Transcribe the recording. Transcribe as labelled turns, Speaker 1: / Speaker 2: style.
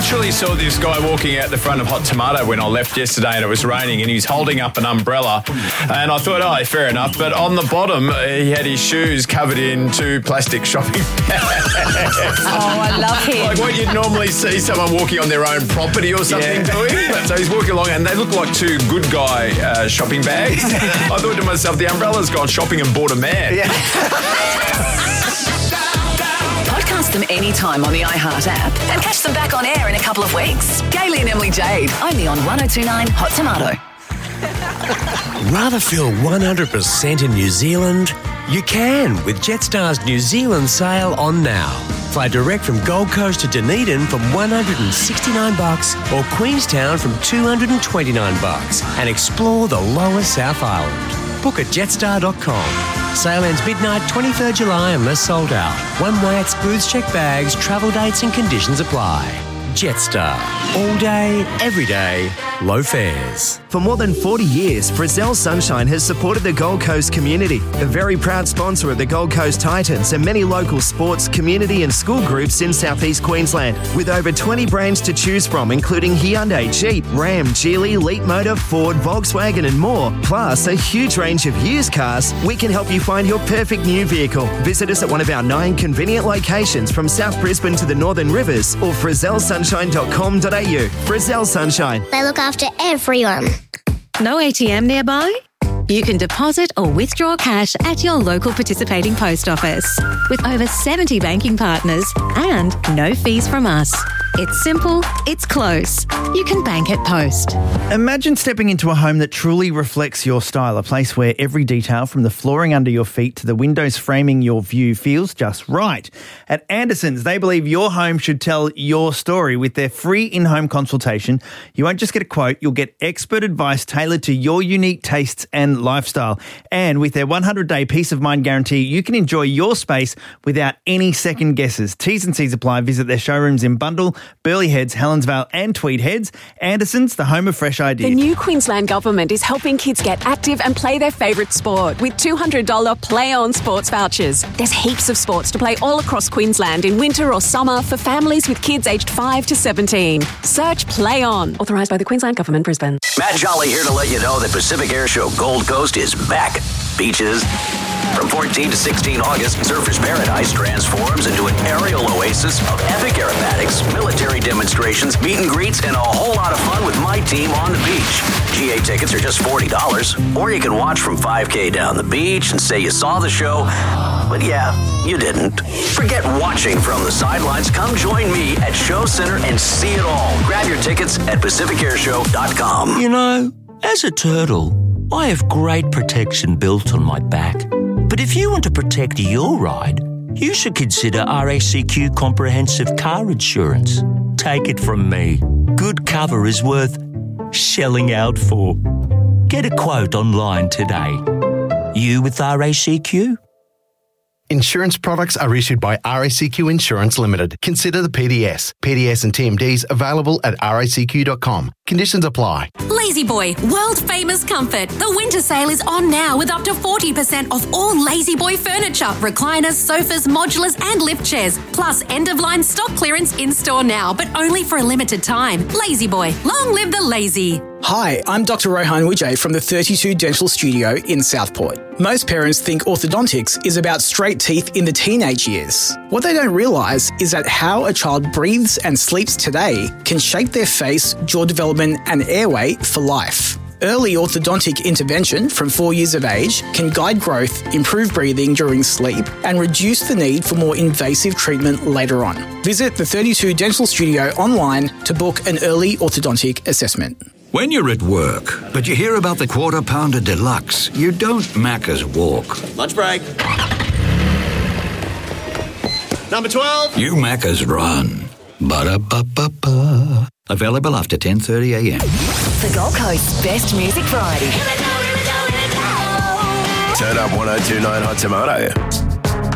Speaker 1: literally saw this guy walking out the front of Hot Tomato when I left yesterday and it was raining, and he's holding up an umbrella, and I thought, oh, fair enough. But on the bottom, he had his shoes covered in 2 plastic shopping bags.
Speaker 2: Oh, I love him.
Speaker 1: Like what you'd normally see someone walking on their own property or something doing. So he's walking along and they look like 2 good guy shopping bags. I thought to myself, the umbrella's gone shopping and bought a man.
Speaker 3: Yeah.
Speaker 4: Podcast them anytime on the iHeart app and catch them back on air in a couple of weeks. Gaily and Emily Jade, only on 102.9 Hot Tomato.
Speaker 5: Rather feel 100% in New Zealand? You can with Jetstar's New Zealand sale on now. Fly direct from Gold Coast to Dunedin from $169 or Queenstown from $229 and explore the lower South Island. Book at jetstar.com. Sale ends midnight 23rd July unless sold out. One way excludes checked bags, travel dates and conditions apply. Jetstar. All day, every day, low fares.
Speaker 3: For more than 40 years, Frizzell Sunshine has supported the Gold Coast community, a very proud sponsor of the Gold Coast Titans and many local sports, community and school groups in southeast Queensland. With over 20 brands to choose from, including Hyundai, Jeep, Ram, Geely, Leapmotor, Ford, Volkswagen and more, plus a huge range of used cars, we can help you find your perfect new vehicle. Visit us at one of our 9 convenient locations from South Brisbane to the Northern Rivers or frizzellsunshine.com.au. Frizzell Sunshine.
Speaker 6: They look after everyone.
Speaker 7: No ATM nearby? You can deposit or withdraw cash at your local participating post office with over 70 banking partners and no fees from us. It's simple, it's close. You can bank at Post.
Speaker 8: Imagine stepping into a home that truly reflects your style, a place where every detail from the flooring under your feet to the windows framing your view feels just right. At Anderson's, they believe your home should tell your story. With their free in-home consultation, you won't just get a quote, you'll get expert advice tailored to your unique tastes and lifestyle. And with their 100-day peace of mind guarantee, you can enjoy your space without any second guesses. T's and C's apply. Visit their showrooms in Bundall, Burleigh Heads, Helensvale and Tweed Heads. Anderson's, the home of fresh ideas.
Speaker 9: The new Queensland Government is helping kids get active and play their favourite sport with $200 Play On sports vouchers. There's heaps of sports to play all across Queensland in winter or summer for families with kids aged 5 to 17. Search Play On. Authorised by the Queensland Government, Brisbane.
Speaker 10: Matt Jolly here to let you know that Pacific Air Show Gold Coast is back. Beaches. From 14 to 16 August, Surfers Paradise transforms into an aerial oasis of epic aerobatics, military demonstrations, meet and greets, and a whole lot of fun with my team on the beach. GA tickets are just $40, or you can watch from 5K down the beach and say you saw the show, but yeah, you didn't. Forget watching from the sidelines. Come join me at Show Center and see it all. Grab your tickets at PacificAirShow.com.
Speaker 11: You know, as a turtle, I have great protection built on my back. But if you want to protect your ride, you should consider RACQ Comprehensive Car Insurance. Take it from me. Good cover is worth shelling out for. Get a quote online today. You with RACQ?
Speaker 12: Insurance products are issued by RACQ Insurance Limited. Consider the PDS. PDS and TMDs available at racq.com. Conditions apply.
Speaker 13: Lazy Boy, world famous comfort. The winter sale is on now with up to 40% off all Lazy Boy furniture, recliners, sofas, modulars and lift chairs. Plus end-of-line stock clearance in-store now, but only for a limited time. Lazy Boy, long live the lazy.
Speaker 14: Hi, I'm Dr. Rohan Vijay from the 32 Dental Studio in Southport. Most parents think orthodontics is about straight teeth in the teenage years. What they don't realise is that how a child breathes and sleeps today can shape their face, jaw development and airway for life. Early orthodontic intervention from 4 years of age can guide growth, improve breathing during sleep, and reduce the need for more invasive treatment later on. Visit the 32 Dental Studio online to book an early orthodontic assessment.
Speaker 15: When you're at work, but you hear about the Quarter Pounder Deluxe, you don't Macca's walk.
Speaker 16: Lunch break. Number 12.
Speaker 15: You Macca's run. Ba-da-ba-ba-ba. Available after 10:30 a.m.
Speaker 4: The Gold Coast's best music variety.
Speaker 17: Turn up 102.9 Hot Tomato.